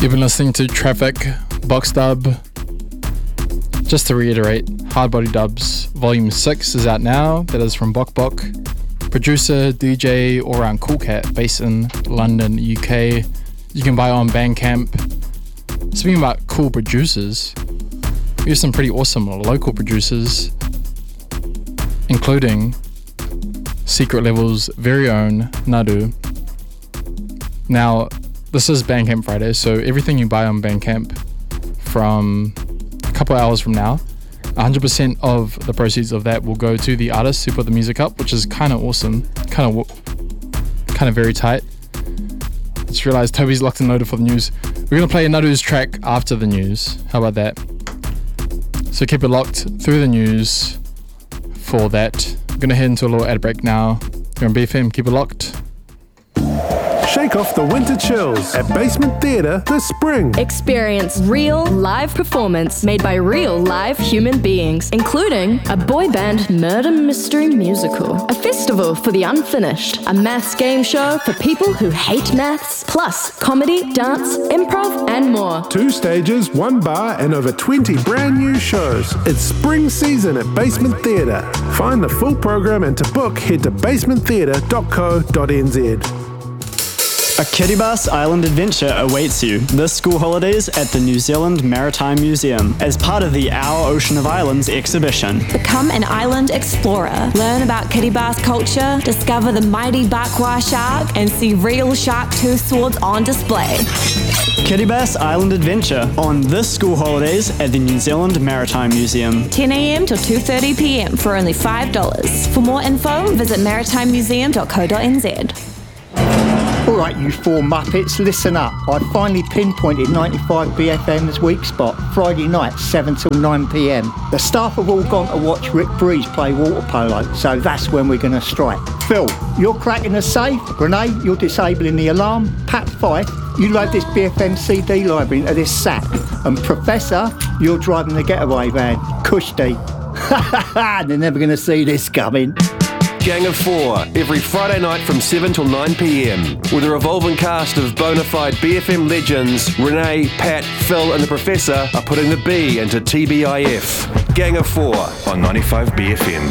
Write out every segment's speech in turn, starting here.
You've been listening to Traffic, Box Dub. Just to reiterate, Hardbody Dubs Volume 6 is out now. That is from Bok Bok. Producer, DJ, all-round cool cat, based in London, UK. You can buy it on Bandcamp. Speaking about cool producers, we have some pretty awesome local producers, including Secret Level's very own Nadu. Now, this is Bandcamp Friday, so everything you buy on Bandcamp from a couple hours from now, 100% of the proceeds of that will go to the artists who put the music up, which is kind of awesome, kind of very tight. Just realized Toby's locked and loaded for the news. We're going to play Nadu's track after the news. How about that? So keep it locked through the news for that. We're going to head into a little ad break now. You're on BFM, keep it locked. Shake off the winter chills at Basement Theatre this spring. Experience real live performance made by real live human beings, including a boy band murder mystery musical, a festival for the unfinished, a maths game show for people who hate maths, plus comedy, dance, improv, and more. 2 stages, 1 bar, and over 20 brand new shows. It's spring season at Basement Theatre. Find the full program and to book, head to basementtheatre.co.nz. A Kiribati Island adventure awaits you this school holidays at the New Zealand Maritime Museum as part of the Our Ocean of Islands exhibition. Become an island explorer, learn about Kiribati culture, discover the mighty Bakwa shark, and see real shark tooth swords on display. Kiribati Island adventure on this school holidays at the New Zealand Maritime Museum. 10 a.m. till 2:30 p.m. for only $5. For more info, visit maritimemuseum.co.nz. Alright, you 4 Muppets, listen up. I finally pinpointed 95 BFM's weak spot, Friday night, 7 till 9 p.m. The staff have all gone to watch Rick Breeze play water polo, so that's when we're going to strike. Phil, you're cracking the safe. Renee, you're disabling the alarm. Pat Fife, you load this BFM CD library into this sack. And Professor, you're driving the getaway van. Kushti. They're never going to see this coming. Gang of 4, every Friday night from 7 till 9 p.m. with a revolving cast of bona fide BFM legends. Renee, Pat, Phil and the Professor are putting the B into TBIF. Gang of 4 on 95 BFM.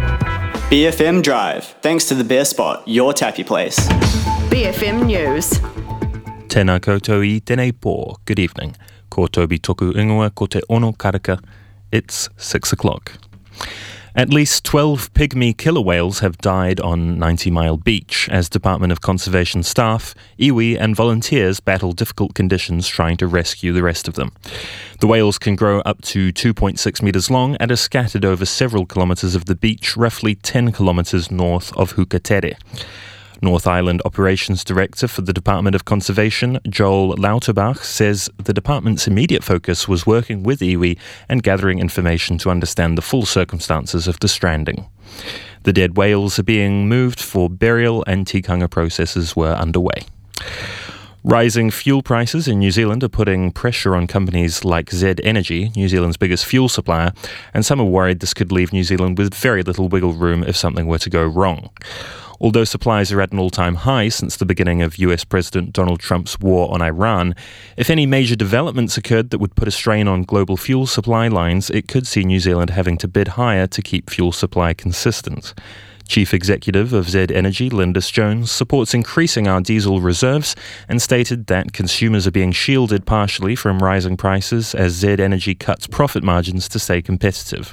BFM Drive, thanks to the Bear Spot, your tappy place. BFM News. Tēnā koutou I tēnei pō. Good evening. Ko Toby toku ingoa ko te ono karaka. It's 6 o'clock. At least 12 pygmy killer whales have died on 90 Mile Beach as Department of Conservation staff, iwi and volunteers battle difficult conditions trying to rescue the rest of them. The whales can grow up to 2.6 metres long and are scattered over several kilometres of the beach, roughly 10 kilometres north of Hukatere. North Island Operations Director for the Department of Conservation, Joel Lauterbach, says the department's immediate focus was working with iwi and gathering information to understand the full circumstances of the stranding. The dead whales are being moved for burial and tikanga processes were underway. Rising fuel prices in New Zealand are putting pressure on companies like Z Energy, New Zealand's biggest fuel supplier, and some are worried this could leave New Zealand with very little wiggle room if something were to go wrong. Although supplies are at an all-time high since the beginning of US President Donald Trump's war on Iran, if any major developments occurred that would put a strain on global fuel supply lines, it could see New Zealand having to bid higher to keep fuel supply consistent. Chief Executive of Z Energy, Lindis Jones, supports increasing our diesel reserves and stated that consumers are being shielded partially from rising prices as Z Energy cuts profit margins to stay competitive.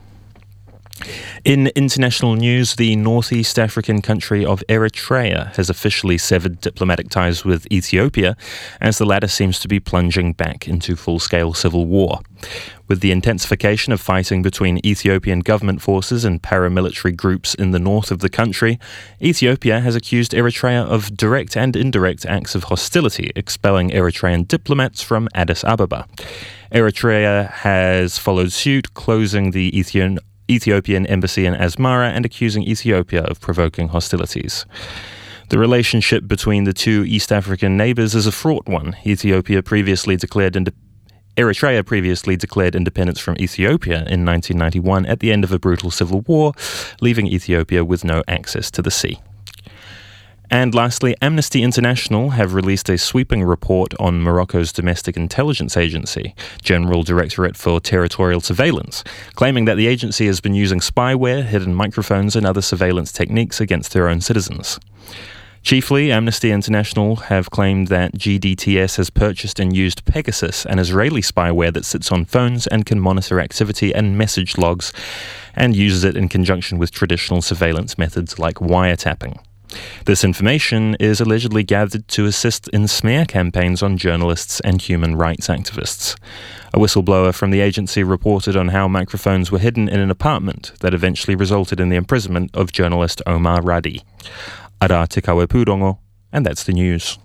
In international news, the northeast African country of Eritrea has officially severed diplomatic ties with Ethiopia, as the latter seems to be plunging back into full-scale civil war. With the intensification of fighting between Ethiopian government forces and paramilitary groups in the north of the country, Ethiopia has accused Eritrea of direct and indirect acts of hostility, expelling Eritrean diplomats from Addis Ababa. Eritrea has followed suit, closing the Ethiopian embassy in Asmara and accusing Ethiopia of provoking hostilities. The relationship between the two East African neighbours is a fraught one. Eritrea previously declared independence from Ethiopia in 1991 at the end of a brutal civil war, leaving Ethiopia with no access to the sea. And lastly, Amnesty International have released a sweeping report on Morocco's domestic intelligence agency, General Directorate for Territorial Surveillance, claiming that the agency has been using spyware, hidden microphones and other surveillance techniques against their own citizens. Chiefly, Amnesty International have claimed that GDTS has purchased and used Pegasus, an Israeli spyware that sits on phones and can monitor activity and message logs, and uses it in conjunction with traditional surveillance methods like wiretapping. This information is allegedly gathered to assist in smear campaigns on journalists and human rights activists. A whistleblower from the agency reported on how microphones were hidden in an apartment that eventually resulted in the imprisonment of journalist Omar Radi. Ara te kawe pūrongo, and that's the news.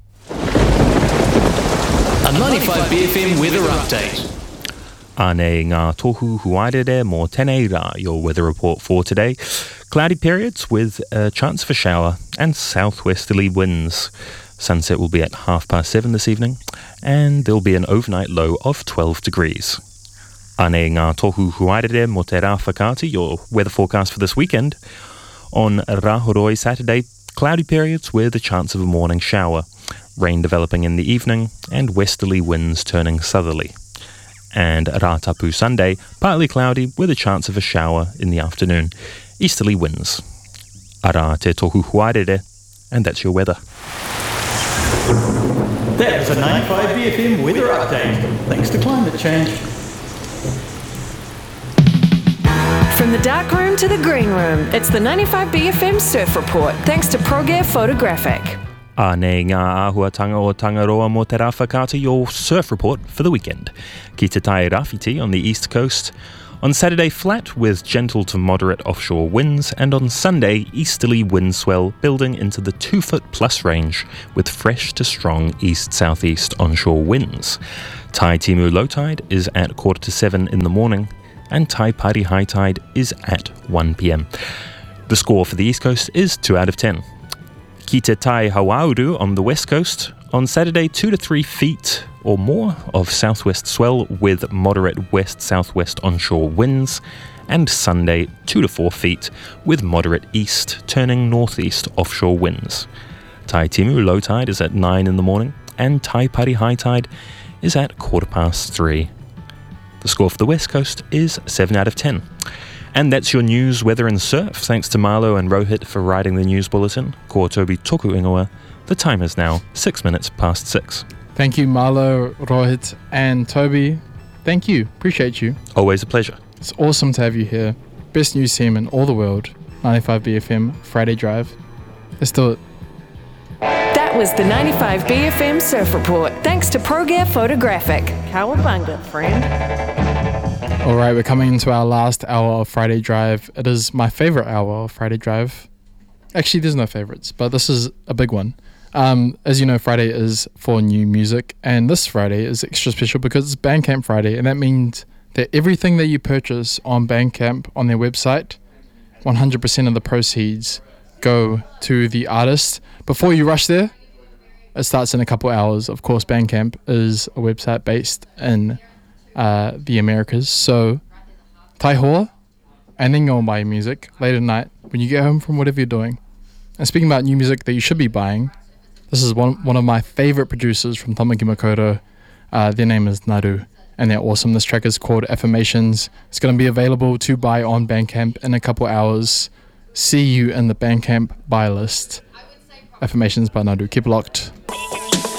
A 95 BFM weather update. Ānei ngā tohu huarere mō tēnei rā, your weather report for today. Cloudy periods with a chance of a shower and southwesterly winds. Sunset will be at 7:30 this evening, and there will be an overnight low of 12 degrees. Ānei ngā tohu huarere mō te rā whakaati, your weather forecast for this weekend. On Rahoroi Saturday, cloudy periods with a chance of a morning shower, rain developing in the evening, and westerly winds turning southerly. And Ratapu Sunday, partly cloudy with a chance of a shower in the afternoon, easterly winds. Ara te tohu huarere, and that's your weather. That was a 95 BFM weather update, thanks to climate change. From the dark room to the green room, it's the 95 BFM Surf Report, thanks to ProGear Photographic. Ānei ngā āhuatanga o Tangaroa mō te rā whakaata, your surf report for the weekend. Ki te tai rāwhiti on the east coast. On Saturday, flat with gentle to moderate offshore winds, and on Sunday, easterly wind swell building into the 2-foot plus range with fresh to strong east-southeast onshore winds. Tai Timu low tide is at 6:45 in the morning, and Tai Pari high tide is at 1 p.m. The score for the east coast is 2 out of 10. Ki te tai Hauauru on the west coast, on Saturday 2 to 3 feet or more of southwest swell with moderate west-southwest onshore winds, and Sunday 2 to 4 feet with moderate east turning northeast offshore winds. Tai Timu low tide is at 9 in the morning, and Tai Pari high tide is at 3:15. The score for the west coast is 7 out of 10. And that's your news, weather and surf. Thanks to Marlo and Rohit for writing the news bulletin. Ko Toby toku ingoa. The time is now 6 minutes past 6. Thank you, Marlo, Rohit, and Toby. Thank you. Appreciate you. Always a pleasure. It's awesome to have you here. Best news team in all the world. 95 BFM Friday Drive. Let's do it. That was the 95 BFM Surf Report, thanks to ProGear Photographic. Cowabunga, friend. All right, we're coming into our last hour of Friday Drive. It is my favorite hour of Friday Drive. Actually, there's no favorites, but this is a big one. As you know, Friday is for new music, and this Friday is extra special because it's Bandcamp Friday, and that means that everything that you purchase on Bandcamp on their website, 100% of the proceeds go to the artist. Before you rush there, it starts in a couple hours. Of course, Bandcamp is a website based in the Americas, so tai hoa, and then go and buy music late at night when you get home from whatever you're doing. And speaking about new music that you should be buying, this is one of my favorite producers from Tamaki Makaurau. Their name is Naru, and they're awesome. This track is called Affirmations. It's going to be available to buy on Bandcamp in a couple hours. See you in the Bandcamp buy list. Affirmations by Naru. Keep it locked.